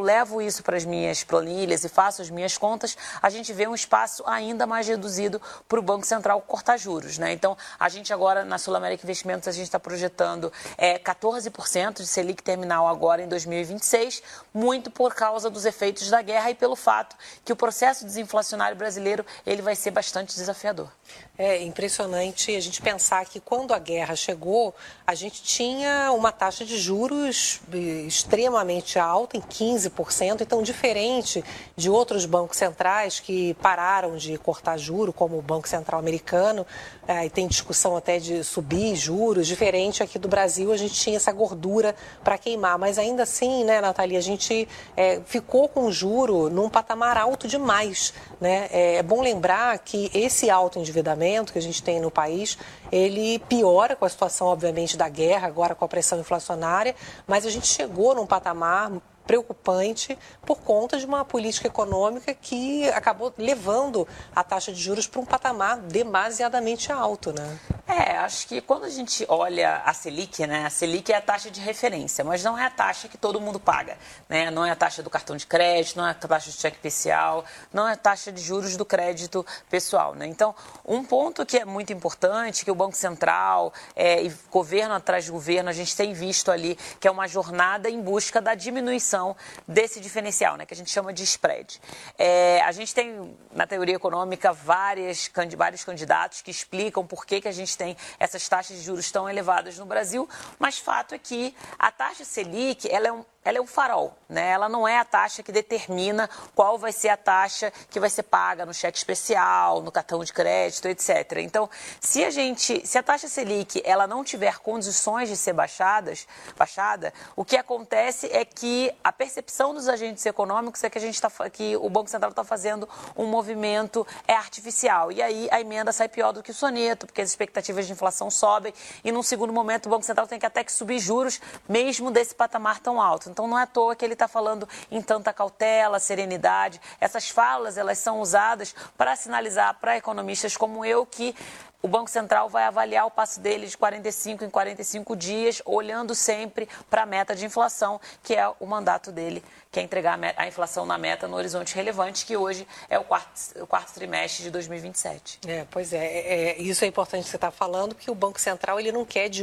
levo isso para as minhas planilhas e faço as minhas contas, a gente vê um espaço ainda mais reduzido para o Banco Central cortar juros, né? Então, a gente agora, na Sul América Investimentos, a gente está projetando 14% de Selic terminal agora em 2026, muito por causa dos efeitos da guerra e pelo fato que o processo desinflacionário brasileiro ele vai ser bastante desafiador. É impressionante a gente pensar que quando a guerra chegou, a gente tinha uma taxa de juros extremamente alta, em 15%, então diferente de outros bancos centrais que pararam de cortar juros, como o Banco Central americano, e tem discussão até de subir juros, diferente aqui do Brasil, a gente tinha essa gordura para queimar, mas ainda assim, né, Nathalie, a gente ficou com o juro num patamar alto demais, né? É bom lembrar que esse alto endividamento que a gente tem no país, ele piora com a situação, obviamente, da guerra, agora com a pressão inflacionária, mas a gente chegou num patamar preocupante por conta de uma política econômica que acabou levando a taxa de juros para um patamar demasiadamente alto, né? Acho que quando a gente olha a Selic, né, a Selic é a taxa de referência, mas não é a taxa que todo mundo paga, né? Não é a taxa do cartão de crédito, não é a taxa de cheque especial, não é a taxa de juros do crédito pessoal, né? Então, um ponto que é muito importante, que o Banco Central e governo atrás de governo, a gente tem visto ali, que é uma jornada em busca da diminuição desse diferencial, né, que a gente chama de spread. A gente tem, na teoria econômica, vários candidatos que explicam por que a gente tem essas taxas de juros tão elevadas no Brasil, mas fato é que a taxa Selic, ela é um farol, né? Ela não é a taxa que determina qual vai ser a taxa que vai ser paga no cheque especial, no cartão de crédito, etc. Então, se a taxa Selic ela não tiver condições de ser baixada, o que acontece é que a percepção dos agentes econômicos é que o Banco Central está fazendo um movimento artificial. E aí a emenda sai pior do que o soneto, porque as expectativas de inflação sobem e, num segundo momento, o Banco Central tem que até que subir juros, mesmo desse patamar tão alto. Então, não é à toa que ele está falando em tanta cautela, serenidade. Essas falas, elas são usadas para sinalizar para economistas como eu que o Banco Central vai avaliar o passo dele de 45 em 45 dias, olhando sempre para a meta de inflação, que é o mandato dele, que é entregar a inflação na meta no horizonte relevante, que hoje é o quarto trimestre de 2027. Pois é, isso é importante que você está falando, porque o Banco Central ele não quer